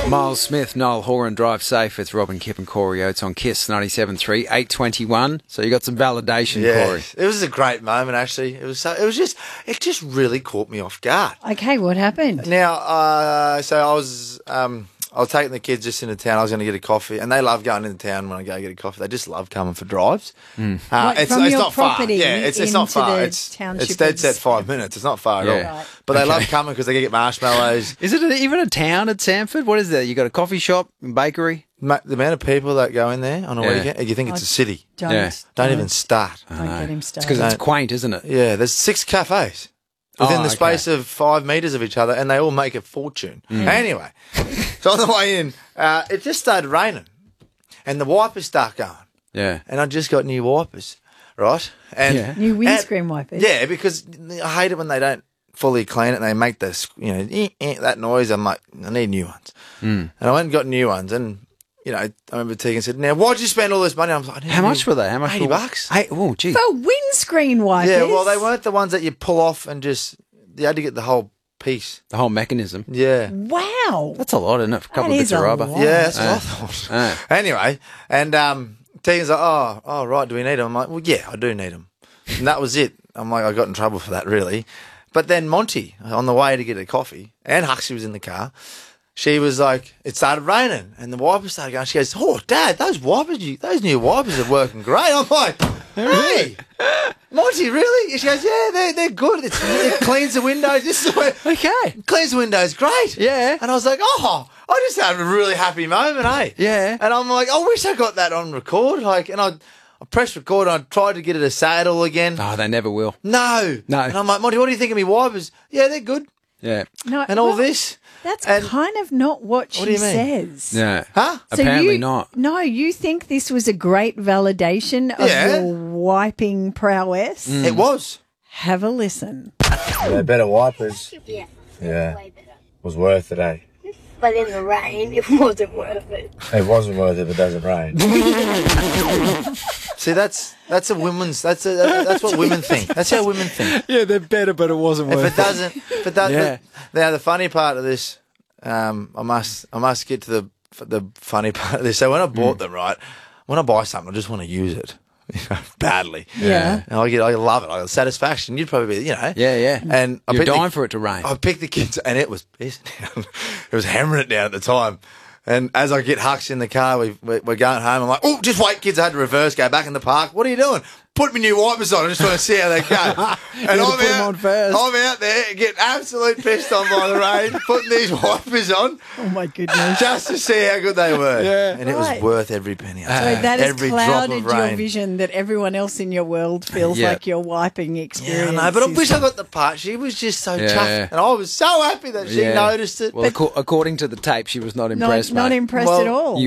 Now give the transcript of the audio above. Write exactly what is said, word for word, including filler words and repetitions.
Miles Smith, Noel Horan, Drive Safe. It's Robin Kipp and Corey Oates on Kiss ninety-seven point three, eight twenty-one. So you got some validation, Yeah, Corey. it was a great moment, actually. It was so, it was just, it just really caught me off guard. Okay, what happened? Now, uh, so I was, um, I was taking the kids just into town. I was going to get a coffee, and they love going into town when I go get a coffee. They just love coming for drives. Mm. Uh, What, it's from it's your not far. property Yeah, it's, it's not into far. the It's township it's dead of- set five minutes. It's not far Yeah. at all. Right. But they Okay. love coming because they get marshmallows. Is it a, even a town at Sanford? What is that? You got a coffee shop and bakery? Ma- the amount of people that go in there on a Yeah. weekend, you think it's a city. Don't, Yeah. Don't even start. Don't get him It's started. because it's quaint, isn't it? Yeah, there's six cafes within Oh, the space okay. of five metres of each other, and they all make a fortune. Mm. Anyway, so on the way in, uh, it just started raining, and the wipers start going, Yeah. and I just got new wipers, right? And Yeah. New and- windscreen wipers. Yeah, because I hate it when they don't fully clean it and they make this, you know, eh, eh, that noise. I'm like, I need new ones. Mm. And I went and got new ones, and you know, I remember Tegan said, "Now, why'd you spend all this money?" I was like, I need How new- much were they? How much? eighty were, bucks. Hey, oh, gee. For windscreen wipers. Yeah, well, they weren't the ones that you pull off and just, you had to get the whole piece. The whole mechanism. Yeah. Wow. That's a lot, isn't it? For a couple That of is bits of a rubber. lot. Yeah, that's what Uh, I thought. uh. Anyway, and um, Tegan's like, oh, oh, right, do we need them? I'm like, well, yeah, I do need them. And that was it. I'm like, I got in trouble for that, really. But then Monty, on the way to get a coffee, and Huxley was in the car, she was like, it started raining, and the wipers started going. She goes, oh, Dad, those wipers, you, those new wipers are working great. I'm like, hey, Monty, really? She goes, yeah, they're, they're good. It's, it cleans the windows. This is the way, Okay. cleans the windows great. Yeah. And I was like, oh, I just had a really happy moment, eh? Yeah. And I'm like, I wish I got that on record. Like, and I, I pressed record and I tried to get it a saddle again. Oh, they never will. No. No. And I'm like, Monty, what do you think of me wipers? Yeah, they're good. Yeah. No, And all well, this. That's and- kind of not what she What do you mean? says. Yeah. Huh? So Apparently you, not. No, you think this was a great validation of Yeah. your wiping prowess? Mm. It was. Have a listen. They're better wipers. Yeah. Yeah. Way better. Was worth it, eh? But in the rain, it wasn't worth it. It wasn't worth it if it doesn't rain. See, that's that's a women's. That's a, that's what women think. That's how women think. Yeah, they're better, but it wasn't If worth it doesn't, if it doesn't. Yeah. Now the funny part of this, um, I must I must get to the the funny part of this. So when I bought them, right, when I buy something, I just want to use it, you know, badly. Yeah. And I get, I love it. I get satisfaction. You'd probably be, you know. Yeah, yeah. And I You're picked the- dying for it to rain. I picked the kids, and it was pissing down. It was hammering it down at the time. And as I get Hux in the car, we, we're we're going home. I'm like, oh, just wait, kids. I had to reverse, go back in the park. What are you doing? Put me new wipers on. I just want to see how they go. And had to I'm put 'em out, on first. I'm out there getting absolute pissed on by the rain, putting these wipers on Oh, my goodness. just to see how good they were. Yeah. And it Right. was worth every penny. So that has every drop clouded of your rain. vision that everyone else in your world feels Yeah. like your wiping Yeah, experience. I know, but I is- wish I got the part. She was just so Yeah. chuffed. And I was so happy that she Yeah. noticed it. Well, acco- according to the tape, she was not not, impressed, not mate. impressed Well, at all. You